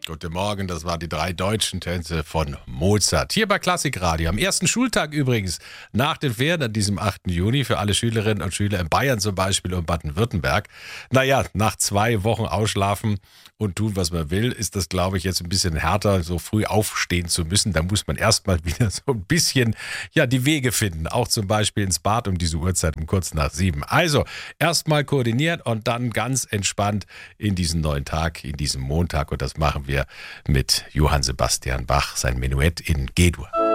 Guten Morgen, das waren die 3 deutschen Tänze von Mozart. Hier bei Klassikradio. Am ersten Schultag übrigens nach den Ferien an diesem 8. Juni für alle Schülerinnen und Schüler in Bayern zum Beispiel und Baden-Württemberg. Naja, nach 2 Wochen ausschlafen und tun, was man will, ist das, glaube ich, jetzt ein bisschen härter, so früh aufstehen zu müssen. Da muss man erstmal wieder so ein bisschen, die Wege finden. Auch zum Beispiel ins Bad um diese Uhrzeit um kurz nach 7. Also, erstmal koordiniert und dann ganz entspannt in diesen neuen Tag, in diesen Montag. Und das machen wir mit Johann Sebastian Bach, sein Menuett in G-Dur.